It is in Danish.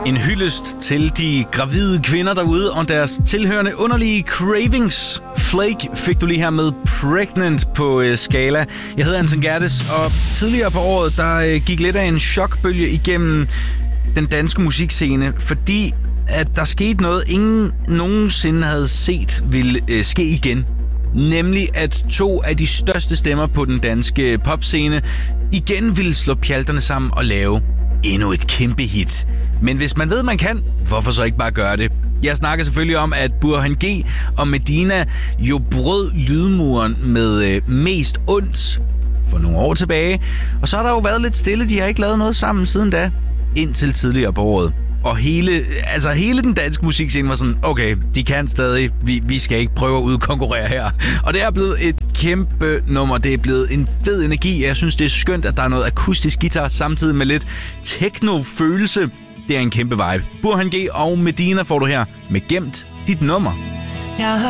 En hyldest til de gravide kvinder derude og deres tilhørende underlige cravings. Flake fik du lige her med Pregnant på Skala. Jeg hedder Anton Gerdes, og tidligere på året, der gik lidt af en chokbølge igennem den danske musikscene, fordi at der skete noget, ingen nogensinde havde set ville ske igen. Nemlig at 2 af de største stemmer på den danske popscene igen ville slå pjalterne sammen og lave endnu et kæmpe hit. Men hvis man ved, man kan, hvorfor så ikke bare gøre det? Jeg snakker selvfølgelig om, at Burhan G og Medina jo brød lydmuren med Mest Ondt for nogle år tilbage. Og så har der jo været lidt stille, de har ikke lavet noget sammen siden da, indtil tidligere på året. Og hele den danske musikscene var sådan, okay, de kan stadig, vi skal ikke prøve at udkonkurrere her. Og det er blevet et kæmpe nummer, det er blevet en fed energi. Jeg synes, det er skønt, at der er noget akustisk guitar, samtidig med lidt techno-følelse. Det er en kæmpe vibe. Burhan G og Medina får du her med Gemt dit nummer. Jeg